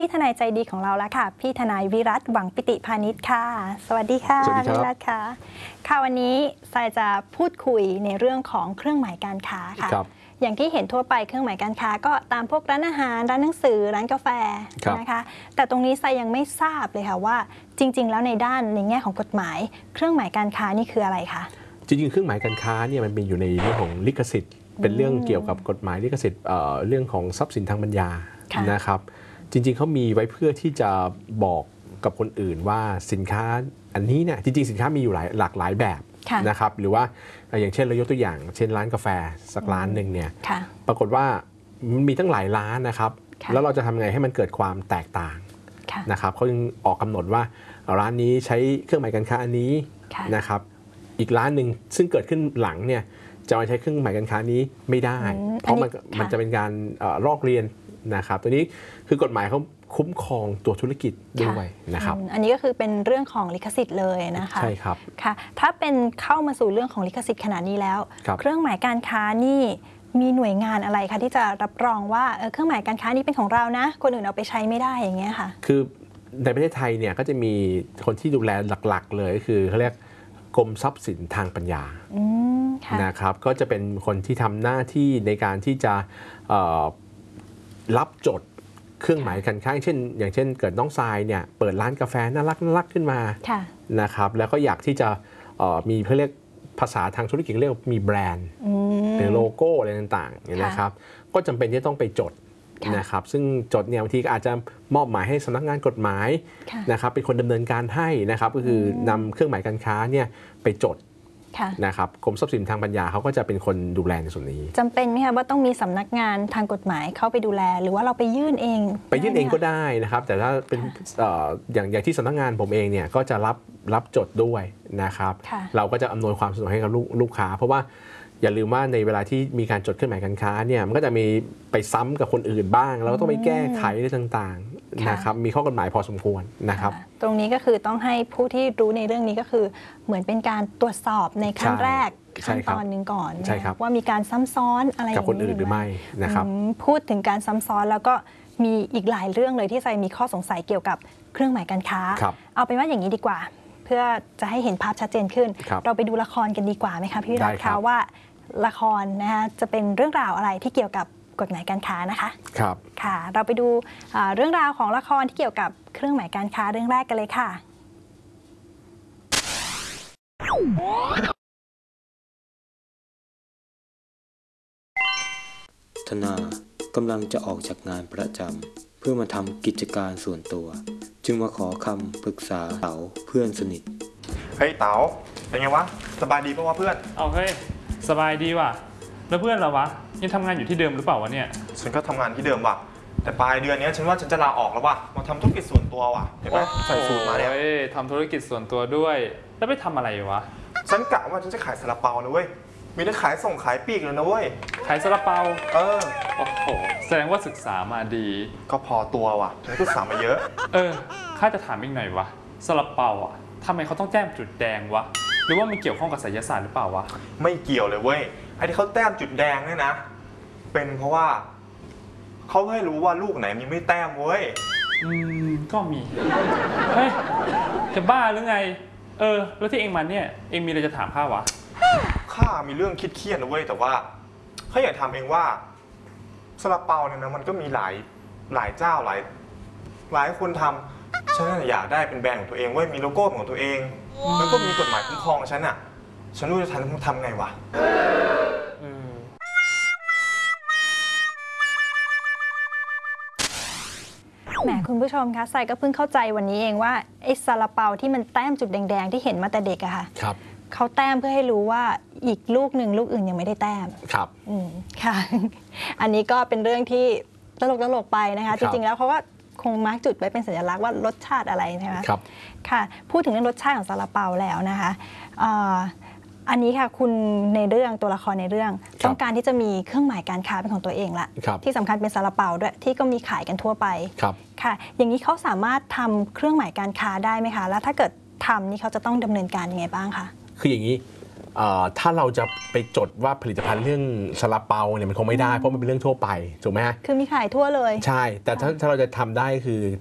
พี่ทนายใจดีของเราแล้วค่ะพี่ทนายวิรัตหวังปิติพานิชค่ะสวัสดีค่ะวิรัตค่ะวันนี้ทรายจะพูดคุยในเรื่องของเครื่องหมายการค้าค่ะอย่างที่เห็นทั่วไปเครื่องหมายการค้าก็ตามพวกร้านอาหารร้านหนังสือร้านกาแฟนะคะแต่ตรงนี้ทรายยังไม่ทราบเลยค่ะว่าจริงๆแล้วในด้านในแง่ของกฎหมายเครื่องหมายการค้านี่คืออะไรคะจริงๆเครื่องหมายการค้าเนี่ยมันเป็นอยู่ในเรื่องของลิขสิทธิ์เป็นเรื่องเกี่ยวกับกฎหมายลิขสิทธิ์เรื่องของทรัพย์สินทางปัญญานะครับจริงๆเขามีไว้เพื่อที่จะบอกกับคนอื่นว่าสินค้าอันนี้เนี่ยจริงๆสินค้ามีอยู่หลากหลายแบบนะครับหรือว่าอย่างเช่นเรายกตัวอย่างเช่นร้านกาแฟสักร้านหนึ่งเนี่ยปรากฏว่ามันมีตั้งหลายร้านนะครับแล้วเราจะทำไงให้มันเกิดความแตกต่างนะครับเขาจึงออกกำหนดว่าร้านนี้ใช้เครื่องหมายการค้าอันนี้นะครับอีกร้านหนึ่งซึ่งเกิดขึ้นหลังเนี่ยจะมาใช้เครื่องหมายการค้านี้ไม่ได้เพราะมันจะเป็นการลอกเรียนนะครับตัวนี้คือกฎหมายเขาคุ้มครองตัวธุรกิจด้วยนะครับอันนี้ก็คือเป็นเรื่องของลิขสิทธิ์เลยนะคะใช่ครับค่ะถ้าเป็นเข้ามาสู่เรื่องของลิขสิทธิ์ขนาดนี้แล้วเครื่องหมายการค้านี่มีหน่วยงานอะไรคะที่จะรับรองว่าเครื่องหมายการค้านี้เป็นของเรานะคนอื่นเอาไปใช้ไม่ได้อย่างเงี้ยค่ะคือในประเทศไทยเนี่ยก็จะมีคนที่ดูแลหลักๆเลยก็คือเขาเรียกกรมทรัพย์สินทางปัญญานะครับก็จะเป็นคนที่ทำหน้าที่ในการที่จะรับจดเครื่องหมายการค้าอย่างเช่นเกิดน้องทรายเนี่ยเปิดร้านกาแฟน่ารักขึ้นมานะครับแล้วก็อยากที่จะมีเขาเรียกภาษาทางธุรกิจเรียกมีแบรนด์หรือโลโก้อะไรต่างๆนะครับก็จำเป็นที่ต้องไปจดนะครับซึ่งจดเนี่ยบางทีก็อาจจะมอบหมายให้สำนักงานกฎหมายนะครับเป็นคนดำเนินการให้นะครับก็คือนำเครื่องหมายการค้าเนี่ยไปจดนะครับกรมทรัพย์สินทางปัญญาเขาก็จะเป็นคนดูแลในส่วนนี้จำเป็นไหมคะว่าต้องมีสำนักงานทางกฎหมายเข้าไปดูแลหรือว่าเราไปยื่นเองก็ได้นะครับแต่ถ้าเป็นอย่างที่สำนักงานผมเองเนี่ยก็จะรับจดด้วยนะครับเราก็จะอำนวยความสะดวกให้กับลูกค้าเพราะว่าอย่าลืมว่าในเวลาที่มีการจดเครื่องหมายการค้าเนี่ยมันก็จะมีไปซ้ำกับคนอื่นบ้างเราก็ต้องไปแก้ไขอะไรต่างๆนะครับมีข้อกฎหมายพอสมควรนะครับตรงนี้ก็คือต้องให้ผู้ที่รู้ในเรื่องนี้ก็คือเหมือนเป็นการตรวจสอบในขั้นแรกขั้นตอนหนึ่งก่อนว่ามีการซ้ำซ้อนอะไรกับคนอื่นหรือไม่นะครับพูดถึงการซ้ำซ้อนแล้วก็มีอีกหลายเรื่องเลยที่ใจมีข้อสงสัยเกี่ยวกับเครื่องหมายการค้าเอาเป็นว่าอย่างนี้ดีกว่าเพื่อจะให้เห็นภาพชัดเจนขึ้นเราไปดูละครกันดีกว่าไหมคะพี่วิรัตคะว่าละครนะคะจะเป็นเรื่องราวอะไรที่เกี่ยวกับกฎหมายการค้านะคะครับค่ะเราไปดูเรื่องราวของละครที่เกี่ยวกับเครื่องหมายการค้าเรื่องแรกกันเลยค่ะธนากำลังจะออกจากงานประจำเพื่อมาทำกิจการส่วนตัวจึงมาขอคำปรึกษาเต๋าเพื่อนสนิทเฮ้ยเต๋าเป็นไงวะสบายดีป่าวะเพื่อนเอาเฮ้ยสบายดีว่ะแล้วเพื่อนเราวะยังทำงานอยู่ที่เดิมหรือเปล่าวะเนี่ยฉันก็ทำงานที่เดิมว่ะแต่ปลายเดือนนี้ฉันว่าฉันจะลาออกแล้วว่ะมาทำธุรกิจส่วนตัวว่ะเห็นไหมใส่สูทมาเนี่ยทำธุรกิจส่วนตัวด้วยแล้วไปทำอะไรวะฉันกะว่าฉันจะขายซาลาเปานะเว้ยมีทั้งขายส่งขายปีกเลยนะเว้ยขายซาลาเปาโอ้โหแสดงว่าศึกษามาดีก็พอตัวว่ะฉันก็ศึกษามาเยอะข้าจะถามอีกหน่อยวะซาลาเปาอ่ะทำไมเขาต้องแต้มจุดแดงวะหรือว่ามันเกี่ยวข้องกับไสยศาสตร์หรือเปล่าวะไม่เกี่ยวเลยเว้ยไอ้ที่เขาแต้มจุดแดงเนี่ยนะเป็นเพราะว่าเขาไม่รู้ว่าลูกไหนมีไม่แต้มเว้ยก็มีเฮ้ยจะบ้าหรือไงแล้วที่เองมาเนี่ยเองมีอะไรจะถามข้าวะข้ามีเรื่องคิดเครียดนะเว้ยแต่ว่าข้าอยากทำเองว่าซาลาเปาเนี่ยนะมันก็มีหลายเจ้าหลายคนทำฉันอยากได้เป็นแบรนด์ของตัวเองเว้ยมีโลโก้ของตัวเองแล้วก็มีกฎหมายคุ้มครองฉันอ่ะฉันรู้จะทำไงวะแหมคุณผู้ชมคะทรายก็เพิ่งเข้าใจวันนี้เองว่าไอ้ซาลาเปาที่มันแต้มจุดแดงๆที่เห็นมาแต่เด็กอะค่ะเขาแต้มเพื่อให้รู้ว่าอีกลูกหนึ่งลูกอื่นยังไม่ได้แต้มครับค่ะอันนี้ก็เป็นเรื่องที่ตลกไปนะคะจริงๆแล้วเขาก็คงมาร์กจุดไว้เป็นสัญลักษณ์ว่ารสชาติอะไรใช่ไหมครับค่ะพูดถึงเรื่องรสชาติของซาลาเปาแล้วนะคะอันนี้ค่ะคุณในเรื่องตัวละครในเรื่องต้องการที่จะมีเครื่องหมายการค้าเป็นของตัวเองละที่สำคัญเป็นซาลาเปาด้วยที่ก็มีขายกันทั่วไปค่ะอย่างนี้เขาสามารถทำเครื่องหมายการค้าได้ไหมคะแล้วถ้าเกิดทำนี่เขาจะต้องดำเนินการยังไงบ้างคะคืออย่างนี้ถ้าเราจะไปจดว่าผลิตภัณฑ์เรื่องซาลาเปาเนี่ยมันคงไม่ได้เพราะมันเป็นเรื่องทั่วไปถูกไหมฮะคือมีขายทั่วเลยใช่แต่ถ้าเราจะทำได้คือ